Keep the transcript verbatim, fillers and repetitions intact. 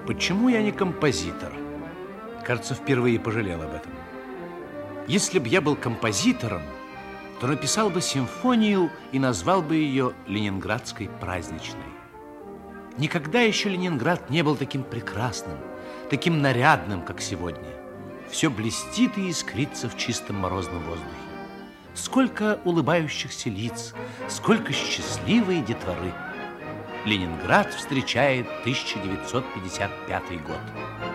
Почему я не композитор? Кажется, впервые пожалел об этом. Если бы я был композитором, то написал бы симфонию и назвал бы ее «Ленинградской праздничной». Никогда еще Ленинград не был таким прекрасным, таким нарядным, как сегодня. Все блестит и искрится в чистом морозном воздухе. Сколько улыбающихся лиц, сколько счастливой детворы. Ленинград встречает тысяча девятьсот пятьдесят пятый год.